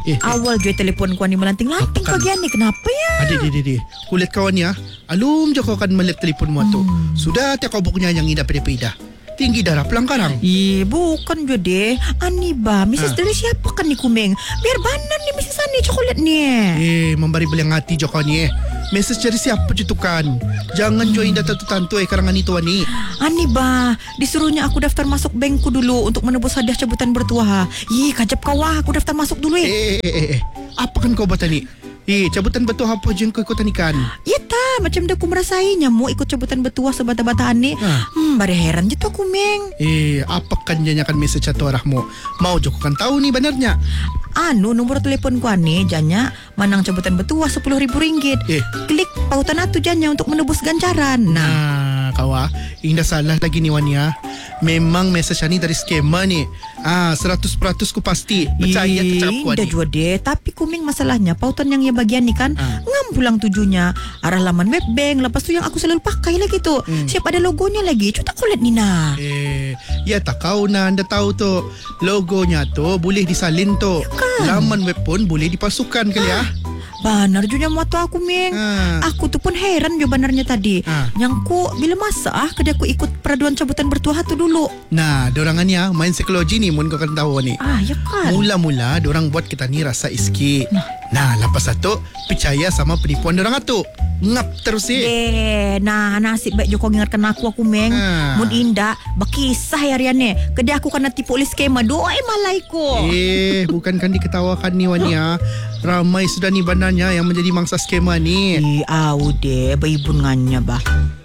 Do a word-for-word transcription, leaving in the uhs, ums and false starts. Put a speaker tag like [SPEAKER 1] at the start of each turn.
[SPEAKER 1] Eh,
[SPEAKER 2] Awal je telefon ko ni melanting-lanting
[SPEAKER 1] Apa kan?
[SPEAKER 2] pagi ni. Kenapa ya?
[SPEAKER 1] Adi, di, di, di. Kulit kawan ya. Alum je kau akan melihat telefon mu tu.
[SPEAKER 2] Hmm.
[SPEAKER 1] Sudah tiap kau buknya yang indah pada-pada. Tinggi darah pelangkarang.
[SPEAKER 2] Eh, bukan je deh. Ani ba, missus
[SPEAKER 1] Ah.
[SPEAKER 2] dari siapa kan ni kumeng? Biar banan ni missus Ani coklat ni.
[SPEAKER 1] Eh, memberi beliang hati je kau ni eh. Mesej dari siapa je tu kan? Jangan jo indah tentu-tentu eh karangan itu ani.
[SPEAKER 2] Ani ba, disuruhnya aku daftar masuk bankku dulu untuk menebus hadiah cabutan bertuah. Ih, kajap kau wah, aku daftar masuk dulu eh.
[SPEAKER 1] Eh, eh, eh, eh. Apa kan kau buat ni? Eh, cabutan betul apa je yang kau ikutan ikan?
[SPEAKER 2] Ya ta, macam dah aku merasainya mau ikut cabutan bertuah sebata-bata ani.
[SPEAKER 1] Ah.
[SPEAKER 2] Hmm, bare heran je tu aku meng.
[SPEAKER 1] Eh, apa kan janya kan mesej atau arahmu? Mau jo kau kan tahu ni benarnya?
[SPEAKER 2] Anu nomor telefon ku ani janya manang cabutan bertuah sepuluh ribu ringgit.
[SPEAKER 1] Eh.
[SPEAKER 2] Klik pautan atu janya untuk menebus ganjaran. Nah,
[SPEAKER 1] Nah, kawa, indah salah lagi ni Wania. Memang mesej ni dari skema ni. Ah, seratus peratus ku pasti. Percaya ke cakap ku
[SPEAKER 2] dah
[SPEAKER 1] ni.
[SPEAKER 2] jua deh. Tapi kuming masalahnya pautan yang ia bagian ni kan
[SPEAKER 1] Ah.
[SPEAKER 2] ngam pulang tujunya arah laman web bank. Lepas tu yang aku selalu pakai lagi tu.
[SPEAKER 1] Hmm.
[SPEAKER 2] Siap ada logonya lagi. Cuta aku lihat ni nah.
[SPEAKER 1] Eh, ya tak kau na anda tahu tu. Logonya tu boleh disalin tu.
[SPEAKER 2] kan?
[SPEAKER 1] Laman web pun boleh dipasukan kali ya.
[SPEAKER 2] Banar juga moto aku ming.
[SPEAKER 1] Ah.
[SPEAKER 2] Aku tu pun heran jo banarnya tadi.
[SPEAKER 1] Ah.
[SPEAKER 2] Yang ku bila masa ah kada aku ikut peraduan cabutan bertuah tu dulu.
[SPEAKER 1] Nah, dorangannya main psikologi ni mun kau kan tahu ni.
[SPEAKER 2] Ah, ya kan.
[SPEAKER 1] Mula-mula dorang buat kita ni rasa iski. Nah, lepas itu percaya sama penipuan dorang tu. Ngap terus eh.
[SPEAKER 2] Eh, nah nasib baik Joko ingatkan aku aku meng.
[SPEAKER 1] Ah.
[SPEAKER 2] Mun indah bakisah hariannya. Kedai aku kena tipu oleh skema. Doai malaiku.
[SPEAKER 1] Eh, bukankan diketawakan ni Wania. Ramai sudah ni bananya yang menjadi mangsa skema ni.
[SPEAKER 2] Eh, au deh, baibun nganya bah.